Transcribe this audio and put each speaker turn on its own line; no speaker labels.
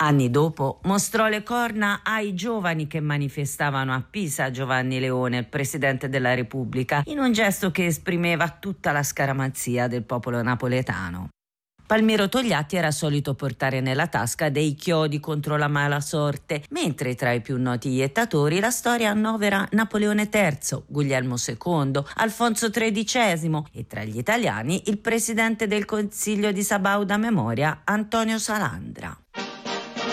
Anni dopo mostrò le corna ai giovani che manifestavano a Pisa Giovanni Leone, il presidente della Repubblica, in un gesto che esprimeva tutta la scaramanzia del popolo napoletano. Palmiro Togliatti era solito portare nella tasca dei chiodi contro la mala sorte, mentre tra i più noti iettatori la storia annovera Napoleone III, Guglielmo II, Alfonso XIII e tra gli italiani il presidente del Consiglio di Sabauda Memoria Antonio Salandra.